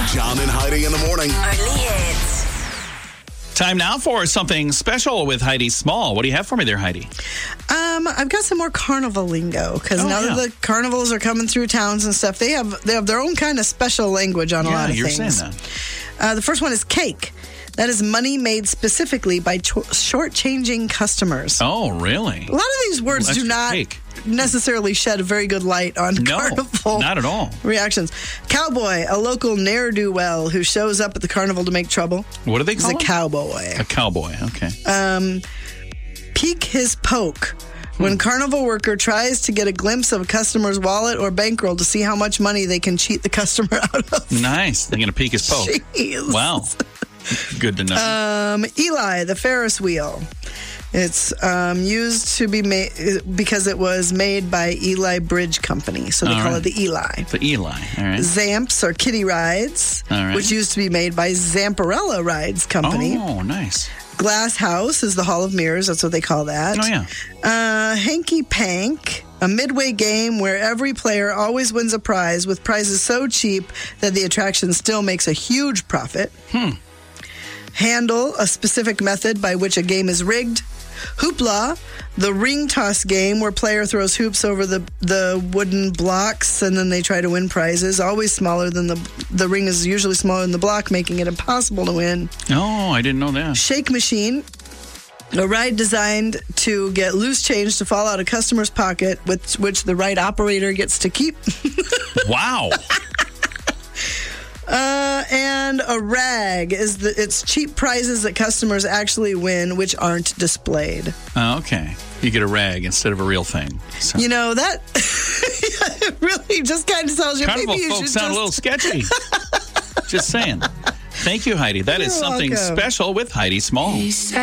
John and Heidi in the morning. Only hits. Time now for something special with Heidi Small. What do you have for me there, Heidi? I've got some more carnival lingo because now that the carnivals are coming through towns and stuff, they have their own kind of special language on a lot of you're things. saying that. The first one is cake. That is money made specifically by shortchanging customers. Oh, really? A lot of these words do not necessarily shed a very good light on carnival. Not at all. Reactions. Cowboy, a local ne'er-do-well who shows up at the carnival to make trouble. What do they call him? He's a cowboy. A cowboy, okay. Peek his poke. When carnival worker tries to get a glimpse of a customer's wallet or bankroll to see how much money they can cheat the customer out of. Nice. They're going to peek his poke. Jeez. Wow. Good to know. Eli, the Ferris wheel. It's used to be made because it was made by Eli Bridge Company, so they call it the Eli. The Eli, all right. Zamps are kiddie rides, which used to be made by Zamparella Rides Company. Oh, nice. Glass House is the Hall of Mirrors. That's what they call that. Oh, yeah. Hanky Pank, a midway game where every player always wins a prize with prizes so cheap that the attraction still makes a huge profit. Handle, a specific method by which a game is rigged. Hoopla, the ring toss game where player throws hoops over the wooden blocks and then they try to win prizes. Always smaller than the ring is usually smaller than the block, making it impossible to win. Oh, I didn't know that. Shake machine, a ride designed to get loose change to fall out of customer's pocket, which the ride operator gets to keep. Wow. And a rag it's cheap prizes that customers actually win, which aren't displayed. Oh, okay. You get a rag instead of a real thing. So. You know, that it really just kind of tells you Carnival maybe you folks should sound a little sketchy. Just saying. Thank you, Heidi. That is something welcome. special with Heidi Small.